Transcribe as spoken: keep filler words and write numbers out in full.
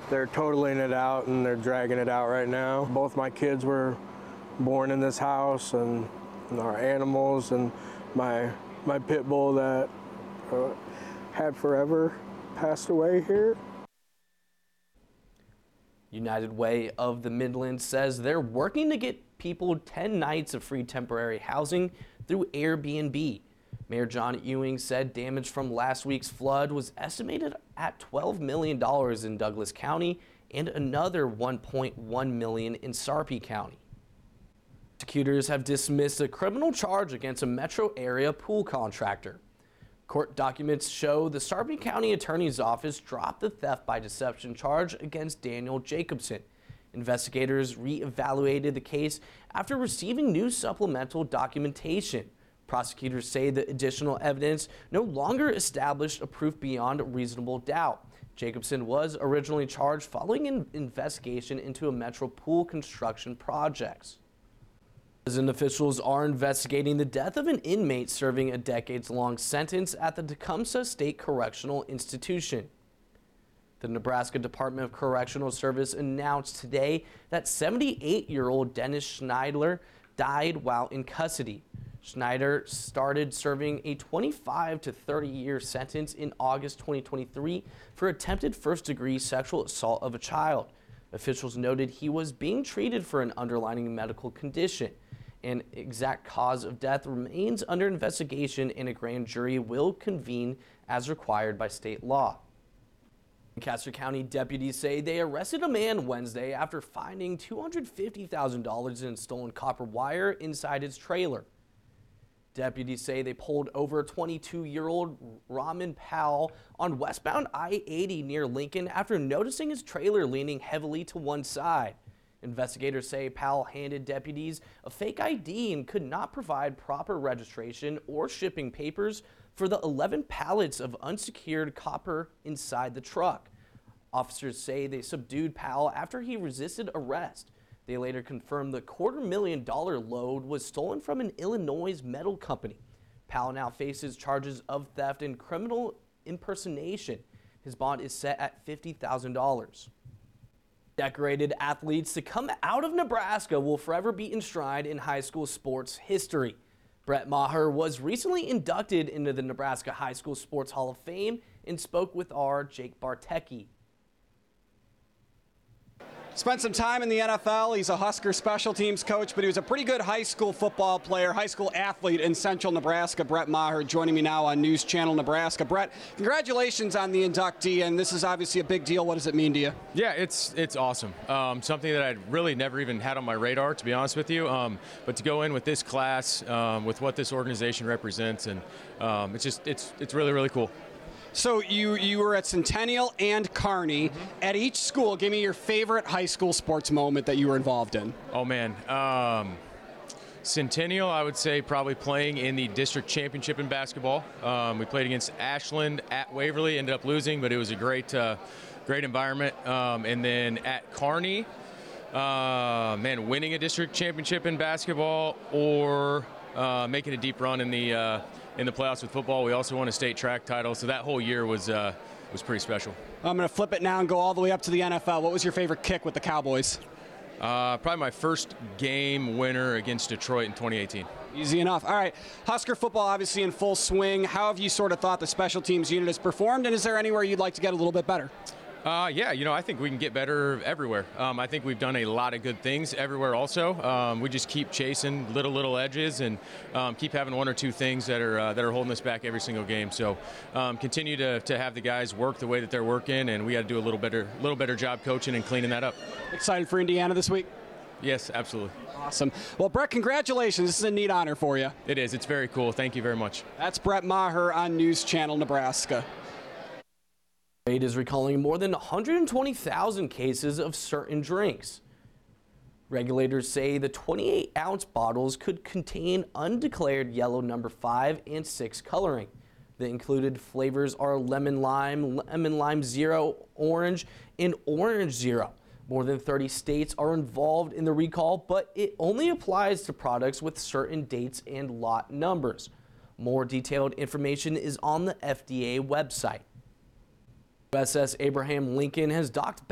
they're totaling it out and they're dragging it out right now. Both my kids were born in this house, and, and our animals, and my my pit bull that uh, had forever passed away here. United Way of the Midlands says they're working to get people ten nights of free temporary housing through Airbnb. Mayor John Ewing said damage from last week's flood was estimated at twelve million dollars in Douglas County and another one point one million dollars in Sarpy County. Prosecutors have dismissed a criminal charge against a metro area pool contractor. Court documents show the Sarpy County Attorney's Office dropped the theft by deception charge against Daniel Jacobson. Investigators re-evaluated the case after receiving new supplemental documentation. Prosecutors say the additional evidence no longer established a proof beyond a reasonable doubt. Jacobson was originally charged following an investigation into a metro pool construction projects. Prison officials are investigating the death of an inmate serving a decades-long sentence at the Tecumseh State Correctional Institution. The Nebraska Department of Correctional Service announced today that seventy-eight-year-old Dennis Schneider died while in custody. Schneider started serving a twenty-five to thirty year sentence in August twenty twenty-three for attempted first-degree sexual assault of a child. Officials noted he was being treated for an underlying medical condition. An exact cause of death remains under investigation, and a grand jury will convene as required by state law. Lancaster County deputies say they arrested a man Wednesday after finding two hundred fifty thousand dollars in stolen copper wire inside his trailer. Deputies say they pulled over twenty-two-year-old Raman Powell on westbound I eighty near Lincoln after noticing his trailer leaning heavily to one side. Investigators say Powell handed deputies a fake I D and could not provide proper registration or shipping papers for the eleven pallets of unsecured copper inside the truck. Officers say they subdued Powell after he resisted arrest. They later confirmed the quarter million dollar load was stolen from an Illinois metal company. Powell now faces charges of theft and criminal impersonation. His bond is set at fifty thousand dollars. Decorated athletes to come out of Nebraska will forever be enshrined in high school sports history. Brett Maher was recently inducted into the Nebraska High School Sports Hall of Fame and spoke with our Jake Bartecki. Spent some time in the N F L. He's a Husker special teams coach, but he was a pretty good high school football player, high school athlete in central Nebraska. Brett Maher joining me now on News Channel Nebraska. Brett, congratulations on the inductee, and this is obviously a big deal. What does it mean to you? Yeah, it's it's awesome. Um, something that I'd really never even had on my radar, to be honest with you. Um, but to go in with this class, um, with what this organization represents, and um, it's just it's it's really really cool. So you, you were at Centennial and Kearney. Mm-hmm. At each school, give me your favorite high school sports moment that you were involved in. Oh, man. Um, Centennial, I would say probably playing in the district championship in basketball. Um, we played against Ashland at Waverly, ended up losing, but it was a great, uh, great environment. Um, and then at Kearney, uh, man, winning a district championship in basketball or uh, making a deep run in the uh, in the playoffs with football. We also won a state track title, so that whole year was uh, was pretty special. I'm going to flip it now and go all the way up to the N F L. What was your favorite kick with the Cowboys? Uh, probably my first game winner against Detroit in twenty eighteen. Easy enough. All right, Husker football obviously in full swing. How have you sort of thought the special teams unit has performed, and is there anywhere you'd like to get a little bit better? Uh, yeah, you know, I think we can get better everywhere. Um, I think we've done a lot of good things everywhere also. Um, we just keep chasing little, little edges and um, keep having one or two things that are uh, that are holding us back every single game. So um, continue to, to have the guys work the way that they're working, and we got to do a little better, little better job coaching and cleaning that up. Excited for Indiana this week? Yes, absolutely. Awesome. Well, Brett, congratulations. This is a neat honor for you. It is. It's very cool. Thank you very much. That's Brett Maher on News Channel Nebraska. State is recalling more than one hundred twenty thousand cases of certain drinks. Regulators say the twenty-eight ounce bottles could contain undeclared yellow number five and six coloring. The included flavors are lemon lime, lemon lime zero, orange, and orange zero. More than thirty states are involved in the recall, but it only applies to products with certain dates and lot numbers. More detailed information is on the F D A website. U S S Abraham Lincoln has docked